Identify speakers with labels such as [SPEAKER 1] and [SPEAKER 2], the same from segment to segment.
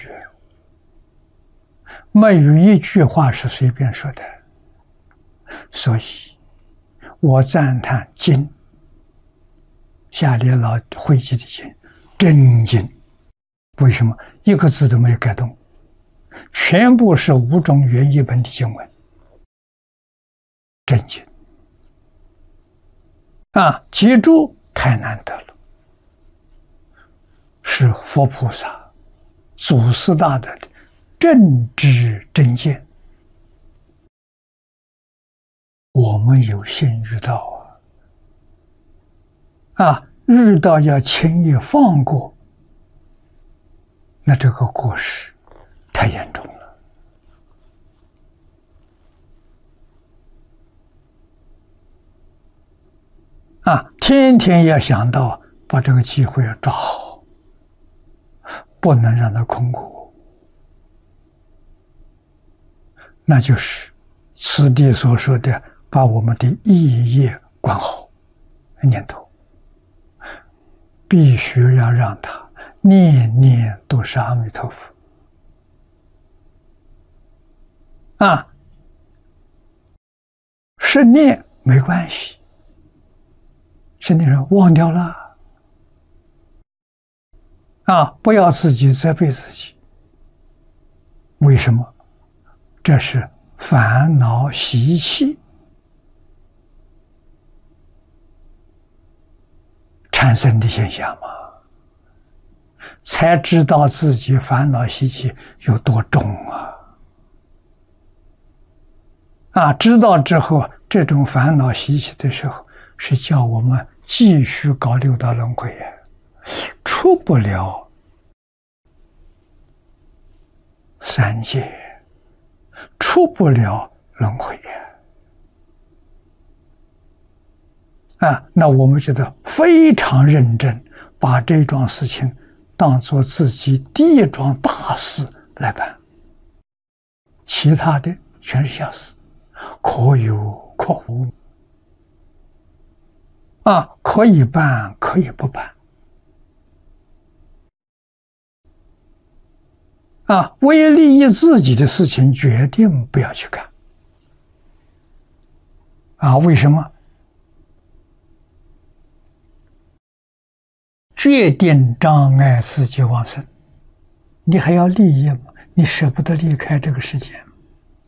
[SPEAKER 1] 没有一句话是随便说的。所以我赞叹经，下列老汇集的经真经。为什么？一个字都没有改动，全部是五种原译本的经文，真经啊！记住太难得了，是佛菩萨祖师大德的正知正见，我们有幸遇到遇到要轻易放过，那这个过失太严重了天天要想到把这个机会抓好，不能让它空过。那就是此地所说的，把我们的意业管好，念头必须要让它念念都是阿弥陀佛是念没关系，是那人忘掉了不要自己责备自己。为什么？这是烦恼习气产生的现象嘛，才知道自己烦恼习气有多重知道之后，这种烦恼习气的时候，是叫我们继续搞六道轮回出不了三界，出不了轮回那我们觉得非常认真，把这桩事情当作自己第一桩大事来办，其他的全是小事，可有可无可以办可以不办为利益自己的事情决定不要去干为什么？决定障碍世界往生，你还要利益吗？你舍不得离开这个世界吗？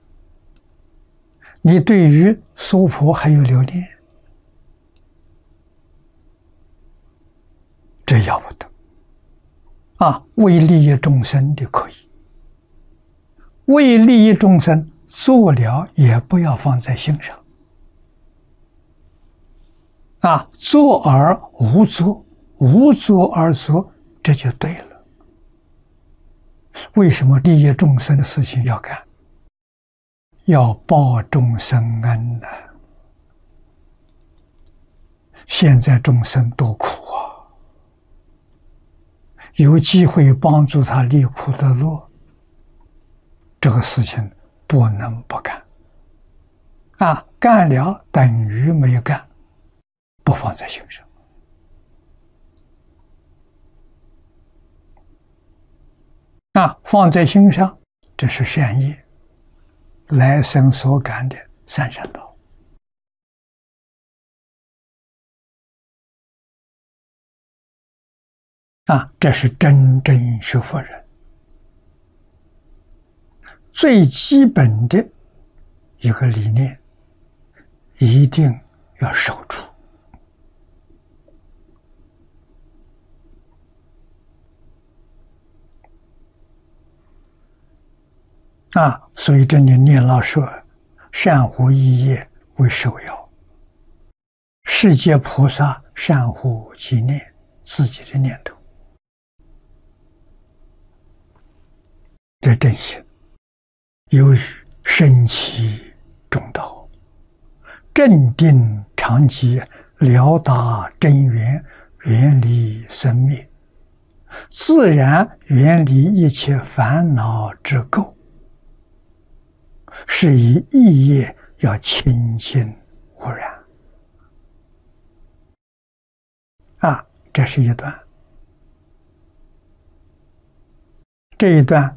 [SPEAKER 1] 你对于娑婆还有留恋，这要不得为利益众生的可以，为利益众生做了也不要放在心上做而无做，无作而作，这就对了。为什么利益众生的事情要干？要报众生恩现在众生多苦有机会帮助他离苦得乐，这个事情不能不干干了等于没有干，不放在心上放在心上，这是善业，来生所感的三善道这是真正学佛人最基本的一个理念，一定要守住所以这里念老说善护意业为首要，世界菩萨善护己念，自己的念头的正心，由于身起中道，正定常寂，了达真源，远离生灭，自然远离一切烦恼之垢，是以意业要清净无染这是一段。 这一段